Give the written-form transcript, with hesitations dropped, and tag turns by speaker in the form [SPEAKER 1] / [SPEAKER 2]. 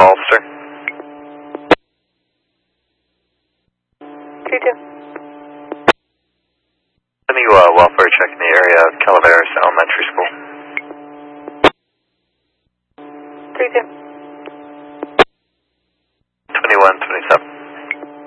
[SPEAKER 1] involved, sir?
[SPEAKER 2] 2-2.
[SPEAKER 1] Any welfare check in the area of Calaveras Elementary School?
[SPEAKER 2] 3-2.
[SPEAKER 1] 2127.